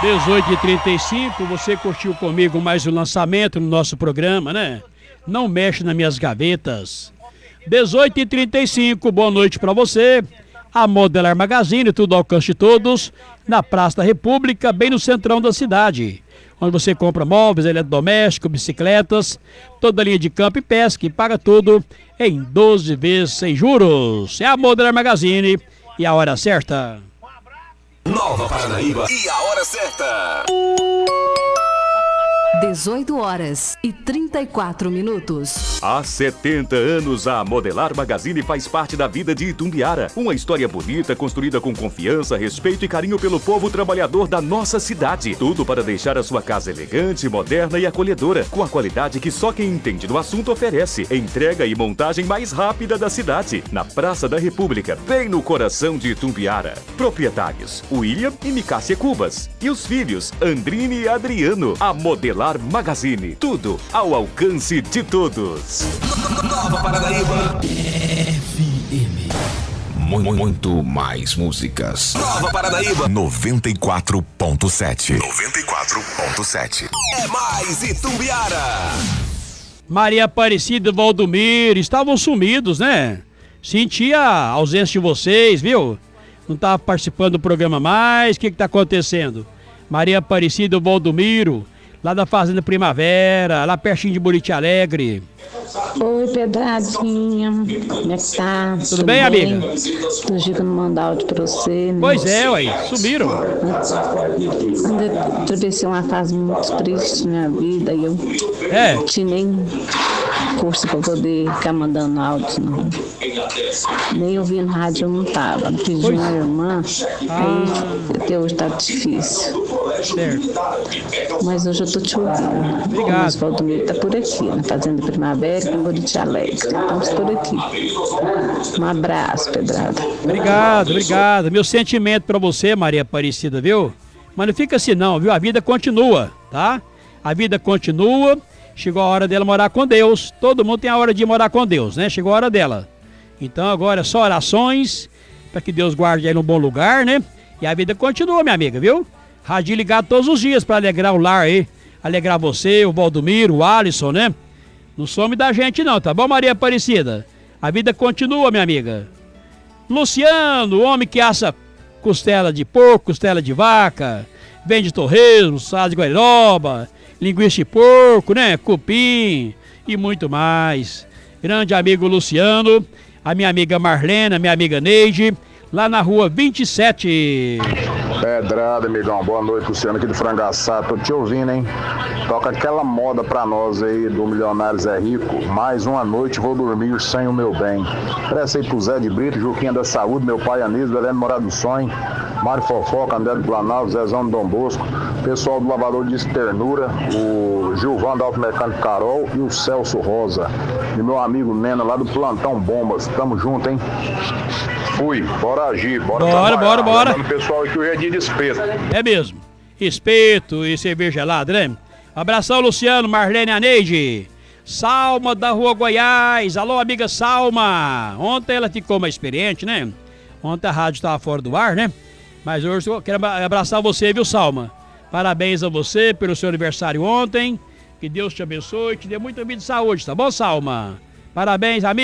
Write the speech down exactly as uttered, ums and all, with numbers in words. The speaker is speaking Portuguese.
dezoito e trinta e cinco, você curtiu comigo mais um lançamento no nosso programa, né? Não mexe nas minhas gavetas. dezoito e trinta e cinco, boa noite pra você. A Modelar Magazine, tudo ao alcance de todos, na Praça da República, bem no centrão da cidade. Onde você compra móveis, eletrodomésticos, bicicletas, toda a linha de campo e pesca e paga tudo em doze vezes sem juros. É a Modelar Magazine e a hora certa. Nova Paranaíba e a hora certa. dezoito horas e trinta e quatro minutos. Há setenta anos, a Modelar Magazine faz parte da vida de Itumbiara. Uma história bonita, construída com confiança, respeito e carinho pelo povo trabalhador da nossa cidade. Tudo para deixar a sua casa elegante, moderna e acolhedora, com a qualidade que só quem entende do assunto oferece. Entrega e montagem mais rápida da cidade, na Praça da República, bem no coração de Itumbiara. Proprietários, William e Micácia Cubas. E os filhos, Andrine e Adriano. A Modelar Magazine, tudo ao alcance de todos. Nova Paranaíba F M. Muito mais músicas. Nova Paranaíba noventa e quatro ponto sete. noventa e quatro ponto sete. É mais Itumbiara. Maria Aparecida e Valdomiro estavam sumidos, né? Senti a ausência de vocês, viu? Não tá participando do programa mais. O que que tá acontecendo? Maria Aparecida e Valdomiro, lá da Fazenda Primavera, lá pertinho de Buriti Alegre. Oi, Pedradinha. Como é que tá? Tudo, Tudo bem, bem, amiga? Do Gico não manda áudio pra você, né? Pois é, ué, sumiram. Eu atravessei uma fase muito triste na minha vida e eu é. não tinha nem curso pra poder ficar mandando áudio, não. Nem ouvindo rádio eu não tava. Pedi pois. uma irmã, ah. aí até hoje tá difícil. Certo. Mas hoje eu tô te ouvindo. Obrigado. Mas o Valdomiro tá por aqui, na Fazenda Primavera, em Buriti Alegre. Estamos por aqui. Um abraço, Pedrada. Obrigado, obrigado. Meu sentimento pra você, Maria Aparecida, viu? Mas não fica assim não, viu? A vida continua, tá? A vida continua. Chegou a hora dela morar com Deus. Todo mundo tem a hora de morar com Deus, né? Chegou a hora dela. Então agora é só orações para que Deus guarde aí no bom lugar, né? E a vida continua, minha amiga, viu? Radinho ligado todos os dias para alegrar o lar aí. Alegrar você, o Valdomiro, o Alisson, né? Não some da gente não, tá bom, Maria Aparecida? A vida continua, minha amiga. Luciano, o homem que assa costela de porco, costela de vaca, vende torresmo, sal de guariroba, linguiça de porco, né? Cupim e muito mais. Grande amigo Luciano, a minha amiga Marlena, minha amiga Neide, lá na rua vinte e sete. Pedrada, amigão. Boa noite, Luciano aqui do Frangaçado. Tô te ouvindo, hein? Toca aquela moda pra nós aí do Milionário Zé Rico. Mais uma noite vou dormir sem o meu bem. Presta aí pro Zé de Brito, Juquinha da Saúde, meu pai Anísio, Helena Morado do Sonho, Mário Fofoca, André do Planalto, Zezão do Dom Bosco, pessoal do Lavador de Ternura, o Gilvão da Auto Mecânico Carol e o Celso Rosa. E meu amigo Nena lá do Plantão Bombas. Tamo junto, hein? Fui, bora agir, bora Bora, bora, bora. O pessoal aqui hoje é dia de espeto. É mesmo. Espeto e cerveja gelada, né? Abração, Luciano, Marlene e Neide. Salma da Rua Goiás. Alô, amiga Salma. Ontem ela ficou mais experiente, né? Ontem a rádio estava fora do ar, né? Mas hoje eu quero abraçar você, viu, Salma? Parabéns a você pelo seu aniversário ontem. Que Deus te abençoe e te dê muita vida e saúde, tá bom, Salma? Parabéns, amigo.